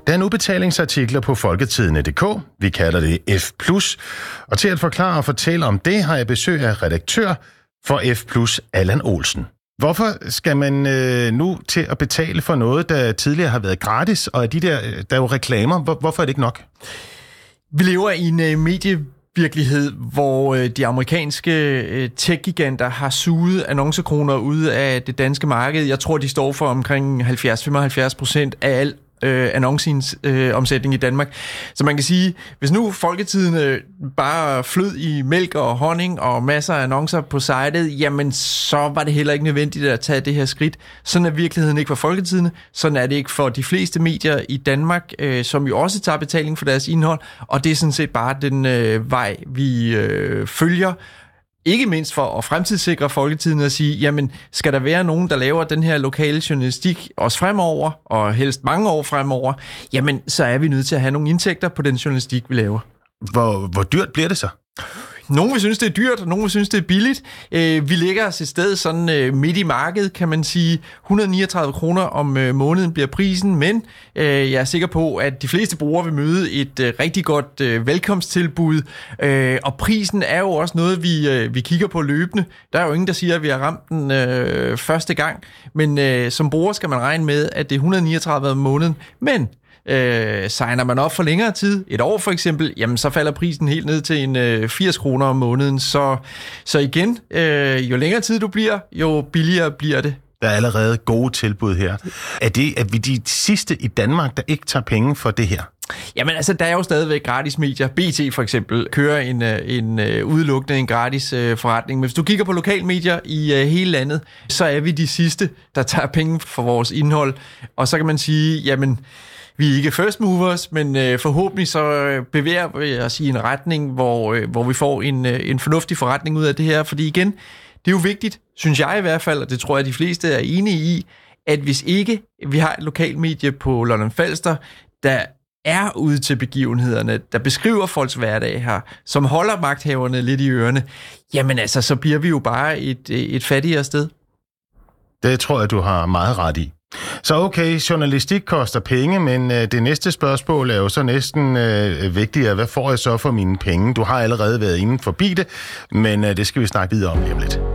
Der er nu betalingsartikler på Folketidende.dk. Vi kalder det F+. Og til at forklare og fortælle om det, har jeg besøg af redaktør for F+, Allan Olsen. Hvorfor skal man nu til at betale for noget, der tidligere har været gratis, og der er jo reklamer? Hvorfor er det ikke nok? Vi lever i en medievirkelighed, hvor de amerikanske tech-giganter har suget annoncekroner ud af det danske marked. Jeg tror, de står for omkring 70-75% af al annonceomsætning i Danmark. Så man kan sige, hvis nu Folketidende bare flød i mælk og honning og masser af annoncer på sitet, jamen så var det heller ikke nødvendigt at tage det her skridt. Sådan er virkeligheden ikke for Folketidende. Sådan er det ikke for de fleste medier i Danmark, som jo også tager betaling for deres indhold, og det er sådan set bare den vej, vi følger. Ikke mindst for at fremtidssikre Folketidende og sige, jamen, skal der være nogen, der laver den her lokale journalistik også fremover, og helst mange år fremover, jamen, så er vi nødt til at have nogle indtægter på den journalistik, vi laver. Hvor dyrt bliver det så? Nogle vil synes, det er dyrt, og nogle vil synes, det er billigt. Vi ligger os et sted sådan midt i markedet, kan man sige. 139 kroner om måneden bliver prisen, men jeg er sikker på, at de fleste brugere vil møde et rigtig godt velkomsttilbud. Og prisen er jo også noget, vi kigger på løbende. Der er jo ingen, der siger, at vi har ramt den første gang. Men som bruger skal man regne med, at det er 139 om måneden. Men signer man op for længere tid, et år for eksempel, jamen så falder prisen helt ned til en 80 kroner om måneden. Så igen, jo længere tid du bliver, jo billigere bliver det. Der er allerede gode tilbud her. Er vi de sidste i Danmark, der ikke tager penge for det her? Jamen altså, der er jo stadigvæk gratis medier. BT for eksempel kører en udelukkende en gratis forretning. Men hvis du kigger på lokalmedier i hele landet, så er vi de sidste, der tager penge for vores indhold. Og så kan man sige, jamen, vi er ikke first movers, men forhåbentlig så bevæger vi os i en retning, hvor vi får en fornuftig forretning ud af det her. Fordi igen, det er jo vigtigt, synes jeg i hvert fald, og det tror jeg, de fleste er enige i, at hvis ikke vi har et lokalmedie på Lolland Falster, der er ude til begivenhederne, der beskriver folks hverdag her, som holder magthaverne lidt i ørerne, jamen altså, så bliver vi jo bare et fattigere sted. Det tror jeg, du har meget ret i. Så okay, journalistik koster penge, men det næste spørgsmål er jo så næsten vigtigere. Hvad får jeg så for mine penge? Du har allerede været inde forbi det, men det skal vi snakke videre om lige om lidt.